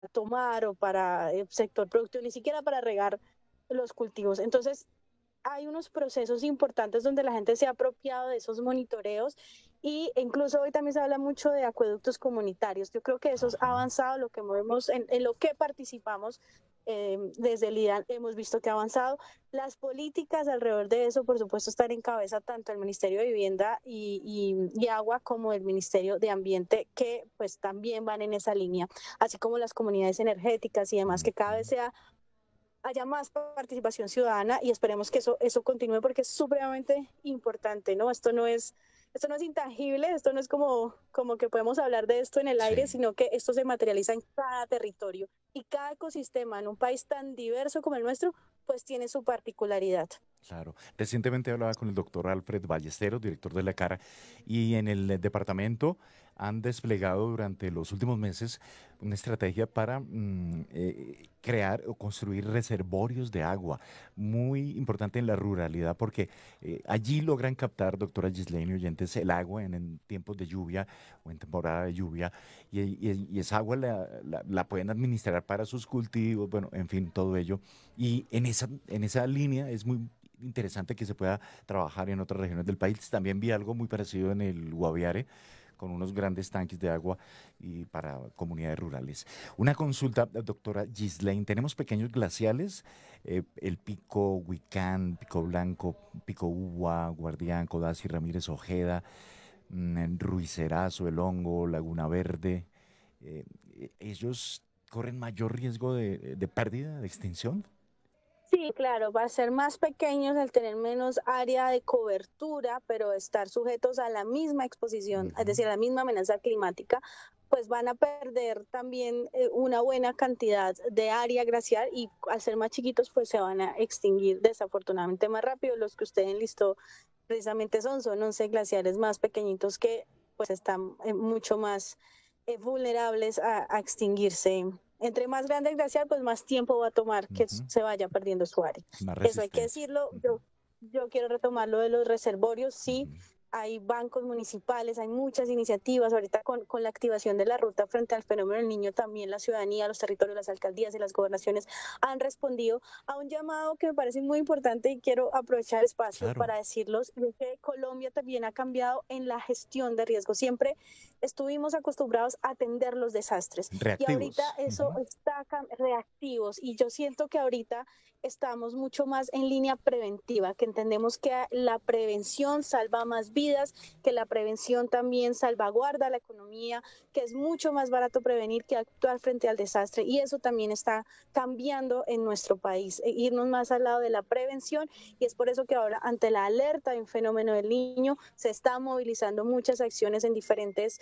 tomar o para el sector productivo, ni siquiera para regar los cultivos. Entonces, hay unos procesos importantes donde la gente se ha apropiado de esos monitoreos y incluso hoy también se habla mucho de acueductos comunitarios. Yo creo que eso ha Ajá. avanzado, lo que movemos, en lo que participamos desde el IDAN, hemos visto que ha avanzado. Las políticas alrededor de eso, por supuesto, están en cabeza tanto el Ministerio de Vivienda y Agua como el Ministerio de Ambiente, que pues también van en esa línea, así como las comunidades energéticas y demás, que cada vez Ujú. haya más participación ciudadana y esperemos que eso continúe porque es supremamente importante, ¿no? Esto no es intangible, esto no es como que podemos hablar de esto en el aire, Sí. sino que esto se materializa en cada territorio y cada ecosistema en un país tan diverso como el nuestro, pues tiene su particularidad. Claro. Recientemente hablaba con el doctor Alfred Ballesteros, director de la CARA, y en el departamento han desplegado durante los últimos meses una estrategia para crear o construir reservorios de agua, muy importante en la ruralidad, porque allí logran captar, doctora Gislaine oyentes, el agua en tiempos de lluvia o en temporada de lluvia, y esa agua la pueden administrar para sus cultivos, bueno, en fin, todo ello. Y en esa línea es muy interesante que se pueda trabajar en otras regiones del país. También vi algo muy parecido en el Guaviare, con unos grandes tanques de agua y para comunidades rurales. Una consulta, doctora Gislaine. Tenemos pequeños glaciales, el Pico Huicán, Pico Blanco, Pico Uva, Guardián, Codazzi, Ramírez Ojeda, Ruizerazo, El Hongo, Laguna Verde. ¿Ellos corren mayor riesgo de pérdida, de extinción? Sí, claro, va a ser más pequeños al tener menos área de cobertura, pero estar sujetos a la misma exposición, es Ujú. decir, a la misma amenaza climática, pues van a perder también una buena cantidad de área glacial y al ser más chiquitos, pues se van a extinguir desafortunadamente más rápido. Los que usted enlistó precisamente son 11 glaciares más pequeñitos que pues están mucho más vulnerables a extinguirse. Entre más grande el glaciar, pues más tiempo va a tomar que Ujú. se vaya perdiendo su área. Más Eso hay que resistencia. decirlo. Ujú. Yo quiero retomar lo de los reservorios. Sí, Ujú. hay bancos municipales, hay muchas iniciativas. Ahorita con la activación de la ruta frente al fenómeno del niño, también la ciudadanía, los territorios, las alcaldías y las gobernaciones han respondido a un llamado que me parece muy importante y quiero aprovechar el espacio Claro, para decirlos, y es que Colombia también ha cambiado en la gestión de riesgos. Siempre estuvimos acostumbrados a atender los desastres y ahorita reactivos. eso Ujú. está reactivos y yo siento que ahorita estamos mucho más en línea preventiva, que entendemos que la prevención salva más vidas, que la prevención también salvaguarda la economía, que es mucho más barato prevenir que actuar frente al desastre y eso también está cambiando en nuestro país, irnos más al lado de la prevención y es por eso que ahora ante la alerta de un fenómeno del niño se están movilizando muchas acciones en diferentes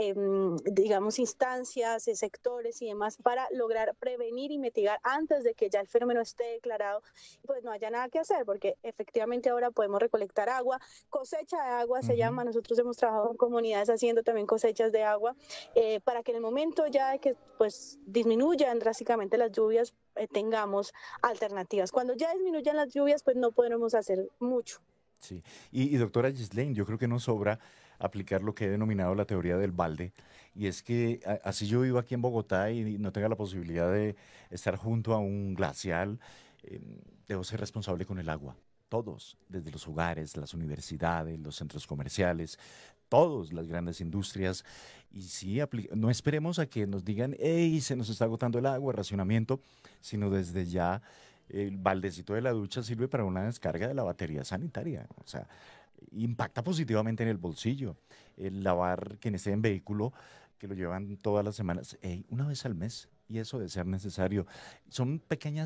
digamos, instancias, sectores y demás para lograr prevenir y mitigar antes de que ya el fenómeno esté declarado, pues no haya nada que hacer, porque efectivamente ahora podemos recolectar agua, cosecha de agua se Ujú. llama, nosotros hemos trabajado en comunidades haciendo también cosechas de agua, para que en el momento ya de que pues disminuyan drásticamente las lluvias, tengamos alternativas. Cuando ya disminuyan las lluvias, pues no podremos hacer mucho. Sí. Y doctora Gislaine, yo creo que no sobra aplicar lo que he denominado la teoría del balde. Y es que así yo vivo aquí en Bogotá y no tenga la posibilidad de estar junto a un glacial, eh, debo ser responsable con el agua. Todos, desde los hogares, las universidades, los centros comerciales, todos, las grandes industrias. Y sí, no esperemos a que nos digan, hey, se nos está agotando el agua, racionamiento, sino desde ya el baldecito de la ducha sirve para una descarga de la batería sanitaria. O sea, impacta positivamente en el bolsillo. El lavar quien esté en vehículo, que lo llevan todas las semanas, una vez al mes. Y eso de ser necesario. Son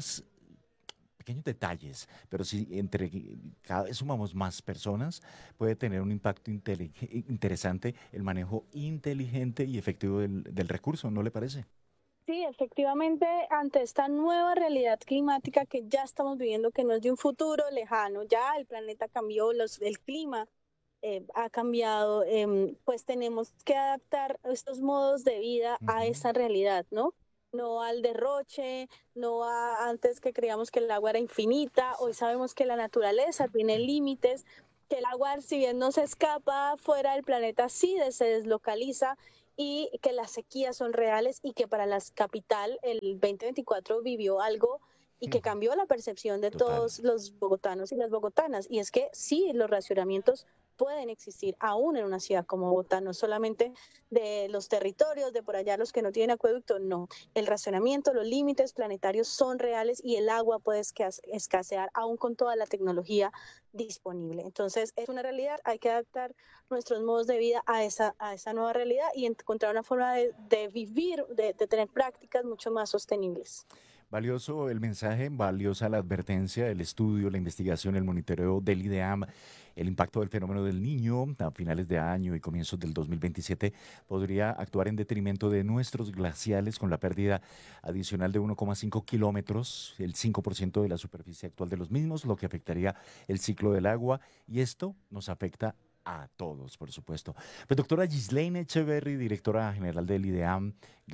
pequeños detalles, pero si entre cada vez sumamos más personas, puede tener un impacto interesante el manejo inteligente y efectivo del recurso, ¿no le parece? Sí, efectivamente, ante esta nueva realidad climática que ya estamos viviendo, que no es de un futuro lejano, ya el planeta cambió, el clima ha cambiado, pues tenemos que adaptar estos modos de vida a Ujú. esa realidad, ¿no? No al derroche, no a antes que creíamos que el agua era infinita, hoy Exacto. sabemos que la naturaleza tiene límites, que el agua, si bien no se escapa fuera del planeta, sí se deslocaliza y que las sequías son reales y que para la capital el 2024 vivió algo y que cambió la percepción de Total. todos los bogotanos y las bogotanas. Y es que sí, los racionamientos pueden existir aún en una ciudad como Bogotá, no solamente de los territorios, de por allá los que no tienen acueducto, no. El racionamiento, los límites planetarios son reales y el agua puede escasear aún con toda la tecnología disponible. Entonces, es una realidad, hay que adaptar nuestros modos de vida a esa nueva realidad y encontrar una forma de vivir, de tener prácticas mucho más sostenibles. Valioso el mensaje, valiosa la advertencia, el estudio, la investigación, el monitoreo del IDEAM, el impacto del fenómeno del Niño a finales de año y comienzos del 2027 podría actuar en detrimento de nuestros glaciales con la pérdida adicional de 1,5 kilómetros, el 5% de la superficie actual de los mismos, lo que afectaría el ciclo del agua y esto nos afecta a todos, por supuesto. Pues doctora Ghislaine Echeverry, directora general del IDEAM,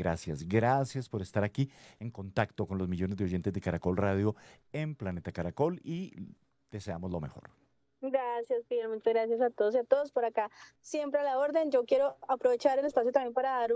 gracias por estar aquí en contacto con los millones de oyentes de Caracol Radio en Planeta Caracol y deseamos lo mejor. Gracias, Pierre, muchas gracias a todos y a todos por acá. Siempre a la orden. Yo quiero aprovechar el espacio también para dar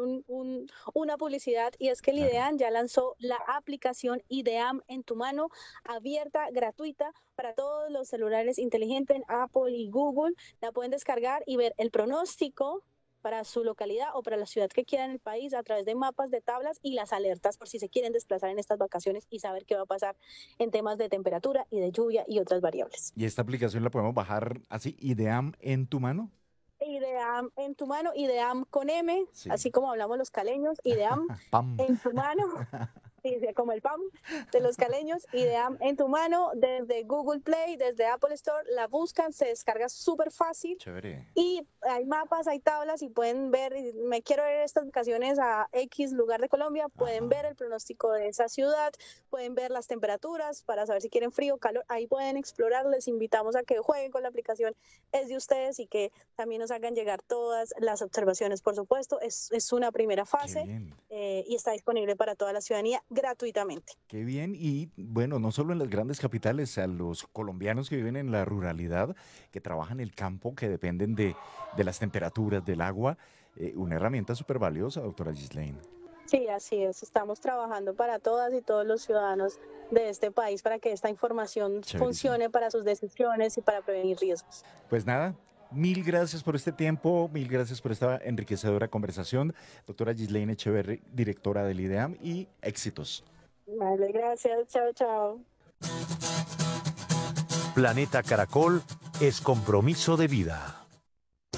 una publicidad y es que el Claro. IDEAM ya lanzó la aplicación IDEAM en tu mano, abierta, gratuita para todos los celulares inteligentes en Apple y Google. La pueden descargar y ver el pronóstico para su localidad o para la ciudad que quieran en el país a través de mapas, de tablas y las alertas por si se quieren desplazar en estas vacaciones y saber qué va a pasar en temas de temperatura y de lluvia y otras variables. ¿Y esta aplicación la podemos bajar así, IDEAM en tu mano? IDEAM en tu mano, IDEAM con M, Sí. así como hablamos los caleños, IDEAM Pam. en tu mano, sí, como el PAM de los caleños, IDEAM en tu mano, desde Google Play, desde Apple Store, la buscan, se descarga súper fácil Chévere. y hay mapas, hay tablas y pueden ver, me quiero ir estas vacaciones a X lugar de Colombia, pueden Ajá. ver el pronóstico de esa ciudad, pueden ver las temperaturas para saber si quieren frío, calor, ahí pueden explorar, les invitamos a que jueguen con la aplicación, es de ustedes y que también nos hagan llegar todas las observaciones, por supuesto, es una primera Qué fase bien. y está disponible para toda la ciudadanía gratuitamente. Qué bien. Y bueno, no solo en las grandes capitales, a los colombianos que viven en la ruralidad, que trabajan el campo, que dependen de las temperaturas, del agua, una herramienta súper valiosa, doctora Ghislaine. Sí, así es. Estamos trabajando para todas y todos los ciudadanos de este país para que esta información Chéverísimo. funcione para sus decisiones y para prevenir riesgos. Pues nada, mil gracias por este tiempo, mil gracias por esta enriquecedora conversación, doctora Ghislaine Echeverry, directora del IDEAM, y éxitos. Vale, gracias. Chao, chao. Planeta Caracol es compromiso de vida.